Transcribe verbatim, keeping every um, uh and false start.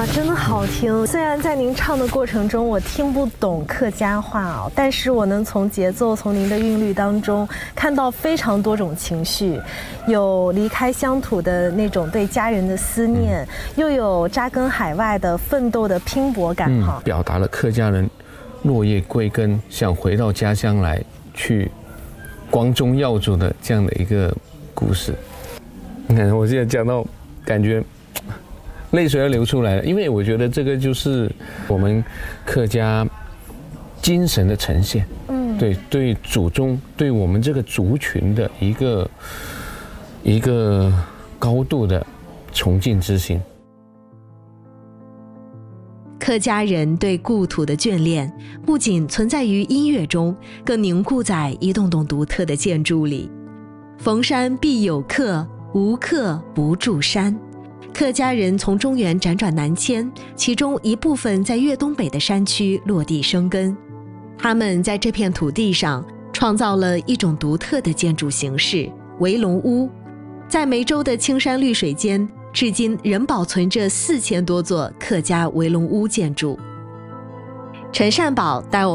哇，真的好听！虽然在您唱的过程中我听不懂客家话哦，但是我能从节奏、从您的韵律当中看到非常多种情绪，有离开乡土的那种对家人的思念，嗯、又有扎根海外的奋斗的拼搏感哈、 嗯，表达了客家人落叶归根，想回到家乡来去光宗耀祖的这样的一个故事。你看，我现在讲到，感觉泪水要流出来了，因为我觉得这个就是我们客家精神的呈现，嗯，对对，祖宗对我们这个族群的一个一个高度的崇敬之心。 客家人对故土的眷恋，不仅存在于音乐中，更凝固在一栋栋独特的建筑里。逢山必有客，无客不住山。客家人从中原辗转南迁，其中一部分在粤东北的山区落地生根。他们在这片土地上创造了一种独特的建筑形式——围龙屋。在梅州的青山绿水间，至今仍保存着四千多座客家围龙屋建筑。陈善宝带我